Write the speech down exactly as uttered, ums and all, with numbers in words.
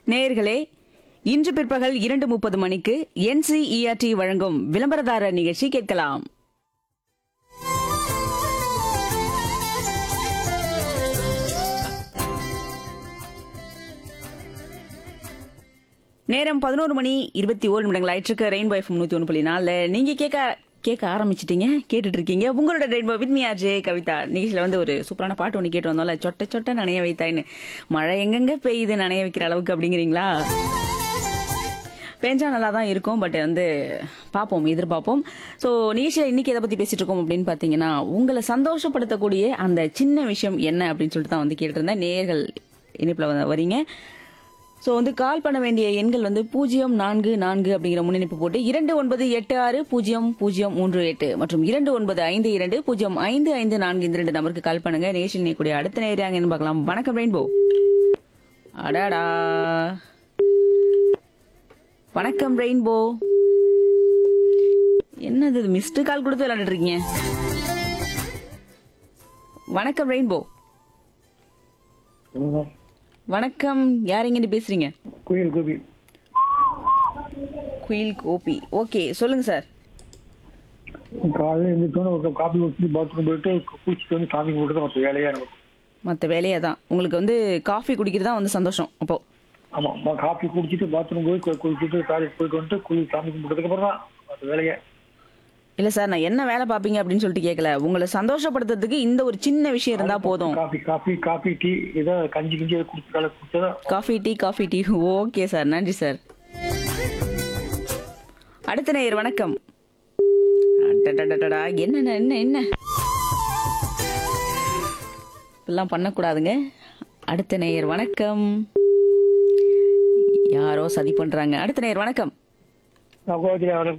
நேயர்களே, இன்று பிற்பகல் இரண்டு முப்பது மணிக்கு என்சிஇஆர்டி வழங்கும் விளம்பரதாரர் நிகழ்ச்சி கேட்கலாம். நேரம் பதினோரு மணி இருபத்தி ஓரு நிமிடங்கள் ஆயிற்றுக்கு. ரெயின்போ எஃப்எம் நூத்தி ஒன்று புள்ளி நாலு நீங்க கேட்க கேட்க ஆரம்பிச்சிட்டீங்க, கேட்டுட்டு இருக்கீங்க. உங்களோட rainbow with me RJ Kavitha. நிகழ்ச்சியில வந்து ஒரு சூப்பரான பாட்டு ஒன்று கேட்டு வந்தோம்ல, சொட்ட சொட்ட நனைய வைத்தாயின்னு. மழை எங்கெங்க பெய்யுது நனைய வைக்கிற அளவுக்கு அப்படிங்கிறீங்களா? பெஞ்சா நல்லா தான் இருக்கும், பட் வந்து பார்ப்போம், எதிர்பார்ப்போம். ஸோ நிகழ்ச்சியில் இன்னைக்கு எதை பற்றி பேசிட்டு இருக்கோம் அப்படின்னு பார்த்தீங்கன்னா, உங்களை சந்தோஷப்படுத்தக்கூடிய அந்த சின்ன விஷயம் என்ன அப்படின்னு சொல்லிட்டு தான் வந்து கேட்டுட்டு இருந்தேன். நேயர்கள் இணைப்பில் வரீங்க. ஸோ வந்து கால் பண்ண வேண்டிய எண்கள் வந்து பூஜ்ஜியம் நான்கு நான்கு அப்படிங்கிற முன்னிணைப்பு போட்டு இரண்டு ஒன்பது எட்டு ஆறு பூஜ்ஜியம் பூஜ்ஜியம் மூன்று எட்டு மற்றும் இரண்டு ஒன்பது ஐந்து இரண்டு பூஜ்ஜியம் ஐந்து ஐந்து நான்கு இந்த ரெண்டு நம்பருக்கு கால் பண்ணுங்க. நேஷன் கூடிய அடுத்த நேராங்கன்னு பார்க்கலாம். வணக்கம் ரெயின்போ. அடாடா, வணக்கம் ரெயின்போ. என்னது மிஸ்டு கால் கொடுத்து விளையாண்டுட்டு இருக்கீங்க? வணக்கம் ரெயின்போ. வணக்கம், யார் எங்க பேசுறீங்க? குயில் கோபி. குயில் கோபி, ஓகே சொல்லுங்க சார். காலையில் எழுந்திரிச்சோன்னு ஒரு காப்பி குடிச்சிட்டு பாத்ரூம் போயிட்டு குளிச்சுட்டு வந்து சாமி கும்பிட்டு மற்ற வேலையா இருக்கும். மற்ற வேலையா தான் உங்களுக்கு வந்து காஃபி குடிக்கிறது தான் வந்து சந்தோஷம் அப்போ? ஆமா, காப்பி குடிச்சிட்டு பாத்ரூம் போய் கு- குளிச்சுட்டு டாய்லெட் போயிட்டு வந்துட்டு குளி சாமி கும்பிட்டதுக்கு அப்புறம் தான் மற்ற வேலையை. இல்ல சார், நான் என்ன வேலை பாப்பீங்க அப்படின்னு சொல்லிட்டு கேட்கல. உங்களை சந்தோஷப்படுத்துறதுக்கு இந்த ஒரு சின்ன விஷயம் இருந்தா போதும். காஃபி காஃபி காஃபி டீ ஏதோ கஞ்சி கிஞ்சி குடிச்சு காலை குடிச்சதா. Coffee tea coffee tea okay sir, நன்றி சார். அடுத்த நேயர் வணக்கம். அடடடடடா, என்ன என்ன என்ன இப்பெல்லாம் பண்ணக்கூடாதுங்க. அடுத்த நேயர் வணக்கம். யாரோ சதி பண்றாங்க. அடுத்த நேயர் வணக்கம். நான் கோவத்தில்